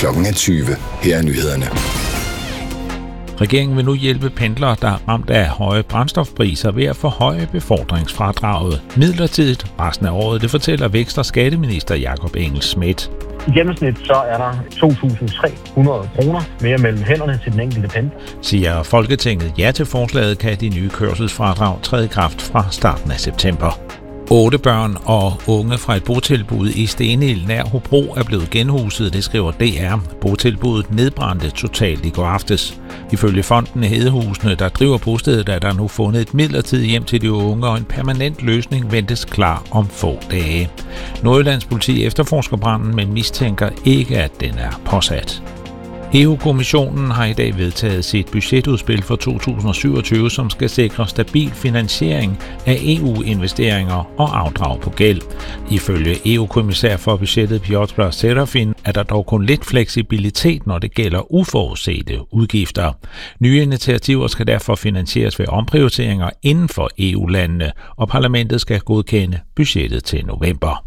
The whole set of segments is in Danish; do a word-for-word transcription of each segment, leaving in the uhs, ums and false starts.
Klokken er tyve. Her er nyhederne. Regeringen vil nu hjælpe pendlere, der er ramt af høje brændstofpriser ved at forhøje befordringsfradraget midlertidigt resten af året. Det fortæller vækst- og skatteminister Jakob Engel-Schmidt. I gennemsnit så er der to tusind tre hundrede kroner mere mellem hænderne til den enkelte pendler. Siger Folketinget ja til forslaget, kan de nye kørselsfradrag træde i kraft fra starten af september. Otte børn og unge fra et botilbud i Stenil nær Hobro er blevet genhuset, det skriver D R. Botilbuddet nedbrændte totalt i går aftes. Ifølge fonden Hedehusene, der driver bostedet, er der nu fundet et midlertidigt hjem til de unge, og en permanent løsning ventes klar om få dage. Nordjyllands politi efterforsker branden, men mistænker ikke, at den er påsat. E U-kommissionen har i dag vedtaget sit budgetudspil for to tusind og syvogtyve, som skal sikre stabil finansiering af E U-investeringer og afdrag på gæld. Ifølge E U-kommissær for budgettet Piotr Serafin er der dog kun lidt fleksibilitet, når det gælder uforudsete udgifter. Nye initiativer skal derfor finansieres ved omprioriteringer inden for E U-landene, og parlamentet skal godkende budgettet til november.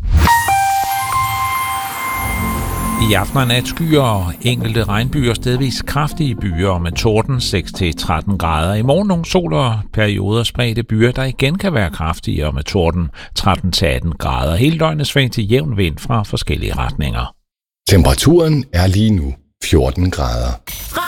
I aften er nat skyer og enkelte regnbyer, stedvis kraftige byer med torden seks til tretten grader. I morgen nogle sol og perioder spredte byer, der igen kan være kraftigere med torden tretten til atten grader. Hele døgnet sving til jævn vind fra forskellige retninger. Temperaturen er lige nu fjorten grader.